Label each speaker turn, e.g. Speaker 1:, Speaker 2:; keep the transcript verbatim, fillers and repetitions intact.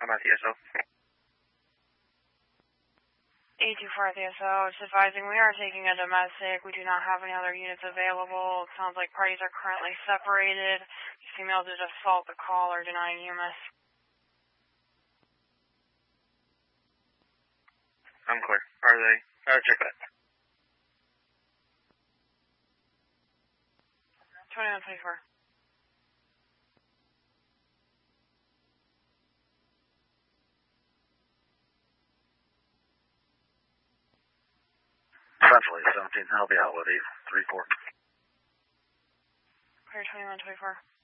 Speaker 1: I'm at the S O.
Speaker 2: eight two four at the S O. It's advising we are taking a domestic. We do not have any other units available. It sounds like parties are currently separated. These females did assault the caller, denying U M S.
Speaker 1: I'm clear. Are they? Uh, check that.
Speaker 2: twenty-one twenty-four.
Speaker 3: Essentially, seventeen, I'll be out with you. three four.
Speaker 2: Clear twenty-one twenty-four.